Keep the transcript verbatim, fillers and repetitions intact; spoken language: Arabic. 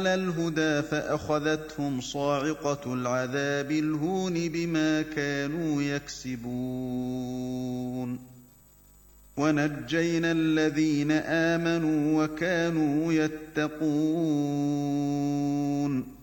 الْهُدَىٰ فَأَخَذَتْهُمْ صَاعِقَةُ الْعَذَابِ الْهُونِ بِمَا كَانُوا يَكْسِبُونَ وَنَجَّيْنَا الَّذِينَ آمَنُوا وَكَانُوا يَتَّقُونَ